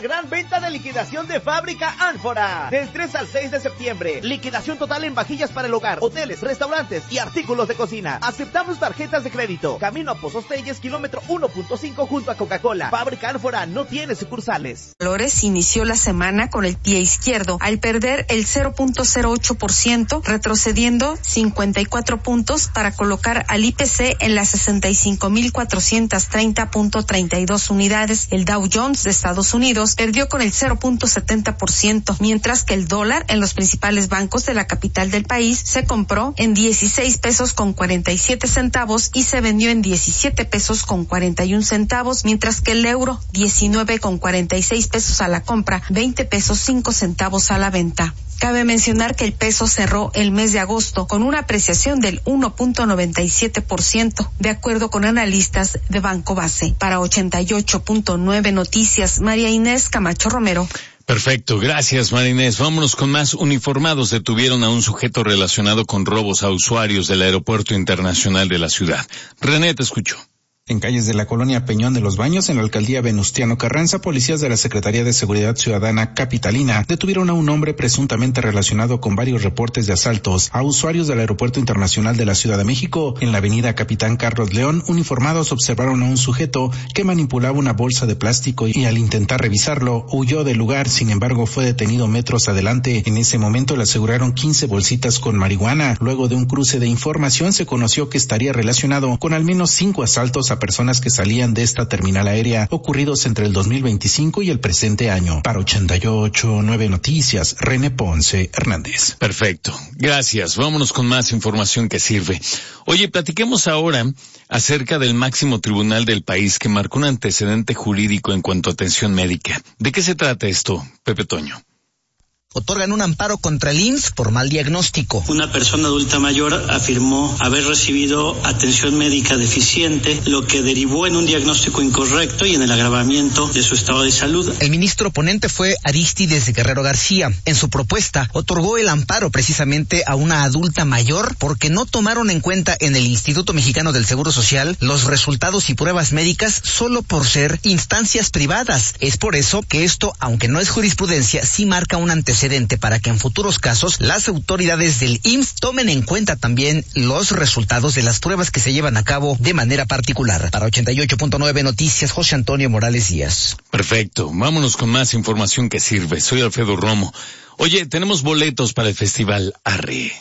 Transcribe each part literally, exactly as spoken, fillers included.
gran venta de liquidación de Fábrica Ánfora. Del tres al seis de septiembre. Liquidación total en vajillas para el hogar, hoteles, restaurantes y artículos de cocina. Aceptamos tarjetas de crédito. Camino a Pozos Telles, kilómetro uno punto cinco junto a Coca-Cola. Fábrica Ánfora no tiene sucursales. Valores inició la semana con el pie izquierdo al perder el cero punto cero ocho por ciento, retrocediendo cincuenta y cuatro puntos para colocar al I P C en las sesenta y cinco mil cuatrocientos treinta punto treinta y dos unidades. El Dow Jones de Estados Unidos perdió con el cero punto setenta por ciento, mientras que el dólar en los principales bancos de la capital del país se compró en dieciséis pesos con cuarenta y siete centavos y se vendió en diecisiete pesos con cuarenta y un centavos, mientras que el euro diecinueve con cuarenta y seis pesos a la compra, veinte pesos cinco centavos a la venta. Cabe mencionar que el peso cerró el mes de agosto con una apreciación del uno punto noventa y siete por ciento, de acuerdo con analistas de Banco Base. Para ochenta y ocho punto nueve Noticias, María Inés Camacho Romero. Perfecto, gracias María Inés. Vámonos con más. Uniformados detuvieron a un sujeto relacionado con robos a usuarios del Aeropuerto Internacional de la ciudad. René, te escucho. En calles de la colonia Peñón de los Baños, en la alcaldía Venustiano Carranza, policías de la Secretaría de Seguridad Ciudadana Capitalina detuvieron a un hombre presuntamente relacionado con varios reportes de asaltos a usuarios del Aeropuerto Internacional de la Ciudad de México. En la avenida Capitán Carlos León, uniformados observaron a un sujeto que manipulaba una bolsa de plástico y al intentar revisarlo, huyó del lugar. Sin embargo, fue detenido metros adelante. En ese momento le aseguraron quince bolsitas con marihuana. Luego de un cruce de información, se conoció que estaría relacionado con al menos cinco asaltos a personas que salían de esta terminal aérea ocurridos entre el dos mil veinticinco y el presente año. Para ochenta y ocho punto nueve Noticias, René Ponce Hernández. Perfecto, gracias. Vámonos con más información que sirve. Oye, platiquemos ahora acerca del máximo tribunal del país que marcó un antecedente jurídico en cuanto a atención médica. ¿De qué se trata esto, Pepe Toño? Otorgan un amparo contra el I M S S por mal diagnóstico. Una persona adulta mayor afirmó haber recibido atención médica deficiente, lo que derivó en un diagnóstico incorrecto y en el agravamiento de su estado de salud. El ministro ponente fue Arístides Guerrero García. En su propuesta, otorgó el amparo precisamente a una adulta mayor porque no tomaron en cuenta en el Instituto Mexicano del Seguro Social los resultados y pruebas médicas solo por ser instancias privadas. Es por eso que esto, aunque no es jurisprudencia, sí marca un antecedente para que en futuros casos las autoridades del I M S S tomen en cuenta también los resultados de las pruebas que se llevan a cabo de manera particular. Para ochenta y ocho punto nueve Noticias, José Antonio Morales Díaz. Perfecto, vámonos con más información que sirve. Soy Alfredo Romo. Oye, tenemos boletos para el festival Arre.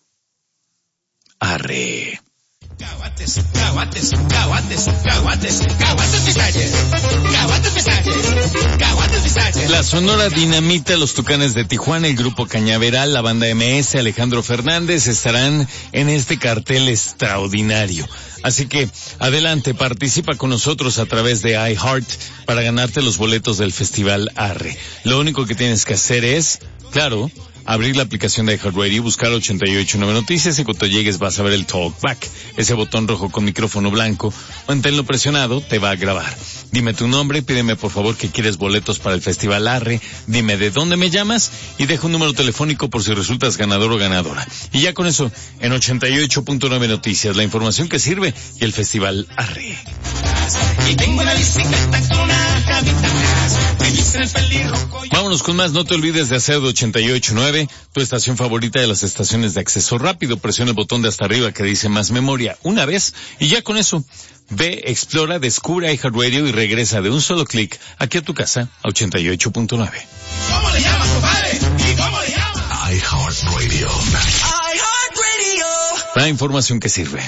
Arre. Caguates, caguates, caguates, caguates, caguates pistaches, caguates pistaches, caguates pistaches. La Sonora Dinamita, los Tucanes de Tijuana, el Grupo Cañaveral, la Banda M S, Alejandro Fernández estarán en este cartel extraordinario. Así que, adelante, participa con nosotros a través de iHeart para ganarte los boletos del Festival Arre. Lo único que tienes que hacer es, claro, abrir la aplicación de iHeartRadio, buscar ochenta y ocho punto nueve Noticias y cuando llegues vas a ver el Talkback, ese botón rojo con micrófono blanco. Manténlo presionado, te va a grabar. Dime tu nombre, pídeme por favor que quieres boletos para el Festival Arre, dime de dónde me llamas y deja un número telefónico por si resultas ganador o ganadora. Y ya con eso, en ochenta y ocho punto nueve Noticias, la información que sirve y el Festival Arre. Y tengo una bicicleta con una camita atrás, me dicen el pelirrojo. Vámonos con más, no te olvides de hacer de ochenta y ocho punto nueve tu estación favorita de las estaciones de acceso rápido. Presiona el botón de hasta arriba que dice más memoria una vez y ya con eso, ve, explora, descubre iHeartRadio y regresa de un solo clic aquí a tu casa a ochenta y ocho punto nueve. ¿Cómo le llamas, compadre? ¿Y cómo le llamas? iHeartRadio. iHeartRadio. La información que sirve.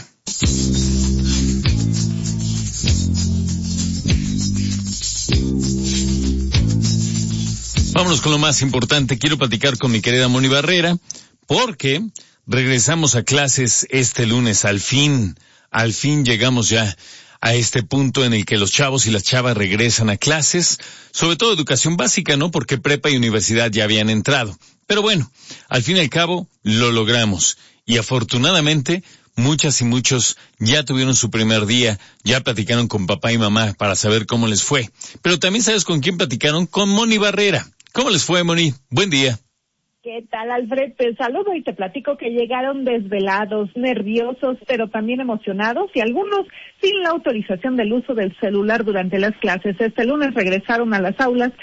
Vámonos con lo más importante. Quiero platicar con mi querida Moni Barrera porque regresamos a clases este lunes. Al fin, al fin llegamos ya a este punto en el que los chavos y las chavas regresan a clases, sobre todo educación básica, ¿no? Porque prepa y universidad ya habían entrado. Pero bueno, al fin y al cabo lo logramos y afortunadamente muchas y muchos ya tuvieron su primer día, ya platicaron con papá y mamá para saber cómo les fue. Pero también sabes con quién platicaron, con Moni Barrera. ¿Cómo les fue, Moni? Buen día. ¿Qué tal, Alfred? Te saludo y te platico que llegaron desvelados, nerviosos, pero también emocionados y algunos sin la autorización del uso del celular durante las clases. Este lunes regresaron a las aulas